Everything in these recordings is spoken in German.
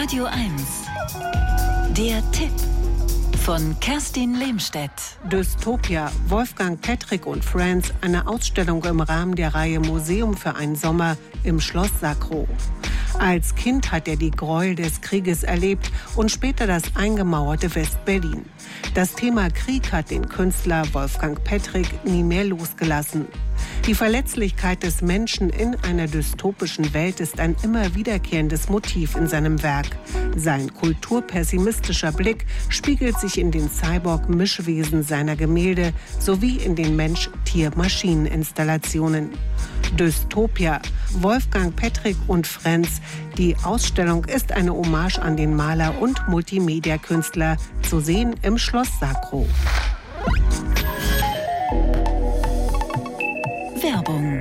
Radio 1. Der Tipp von Kerstin Lehmstedt. Dystopia, Wolfgang Pettrick und Friends, eine Ausstellung im Rahmen der Reihe Museum für einen Sommer im Schloss Sacro. Als Kind hat er die Gräuel des Krieges erlebt und später das eingemauerte West-Berlin. Das Thema Krieg hat den Künstler Wolfgang Pettrick nie mehr losgelassen. Die Verletzlichkeit des Menschen in einer dystopischen Welt ist ein immer wiederkehrendes Motiv in seinem Werk. Sein kulturpessimistischer Blick spiegelt sich in den Cyborg-Mischwesen seiner Gemälde sowie in den Mensch-Tier-Maschinen-Installationen. Dystopia, Wolfgang Pettrick und Friends. Die Ausstellung ist eine Hommage an den Maler und Multimedia-Künstler, zu sehen im Schloss Sacro. Werbung.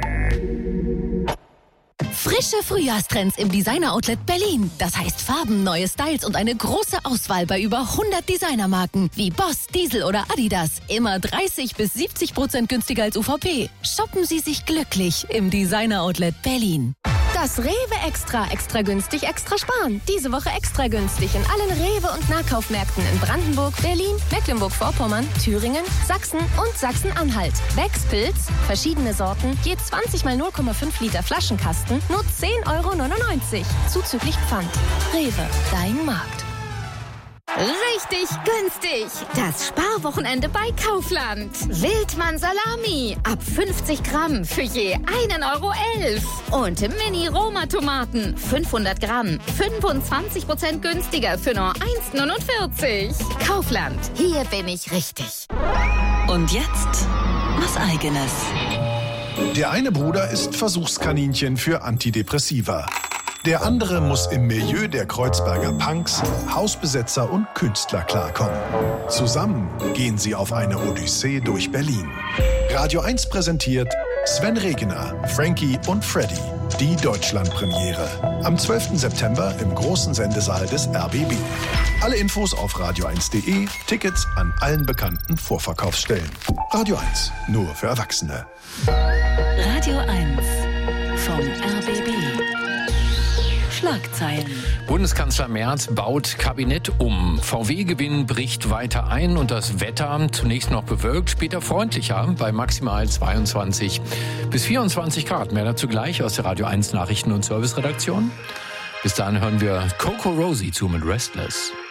Frische Frühjahrstrends im Designer-Outlet Berlin. Das heißt Farben, neue Styles und eine große Auswahl bei über 100 Designermarken wie Boss, Diesel oder Adidas. Immer 30-70% günstiger als UVP. Shoppen Sie sich glücklich im Designer-Outlet Berlin. Das Rewe Extra günstig, extra sparen. Diese Woche extra günstig in allen Rewe- und Nahkaufmärkten in Brandenburg, Berlin, Mecklenburg-Vorpommern, Thüringen, Sachsen und Sachsen-Anhalt. Becks Pilz, verschiedene Sorten, je 20 mal 0,5 Liter Flaschenkasten, nur 10,99 € zuzüglich Pfand. Rewe, dein Markt. Richtig günstig! Das Sparwochenende bei Kaufland. Wildmann Salami ab 50 Gramm für je 1,11 € und Mini-Roma-Tomaten 500 Gramm 25% günstiger für nur 1,49 €. Kaufland, hier bin ich richtig. Und jetzt was Eigenes. Der eine Bruder ist Versuchskaninchen für Antidepressiva. Der andere muss im Milieu der Kreuzberger Punks, Hausbesetzer und Künstler klarkommen. Zusammen gehen sie auf eine Odyssee durch Berlin. Radio 1 präsentiert Sven Regener, Frankie und Freddy, die Deutschlandpremiere. Am 12. September im großen Sendesaal des RBB. Alle Infos auf radio1.de, Tickets an allen bekannten Vorverkaufsstellen. Radio 1, nur für Erwachsene. Radio 1 vom RBB. Schlagzeilen. Bundeskanzler Merz baut Kabinett um. VW-Gewinn bricht weiter ein und das Wetter zunächst noch bewölkt, später freundlicher bei maximal 22 bis 24 Grad. Mehr dazu gleich aus der Radio 1 Nachrichten- und Serviceredaktion. Bis dahin hören wir Coco Rosie zu mit Restless.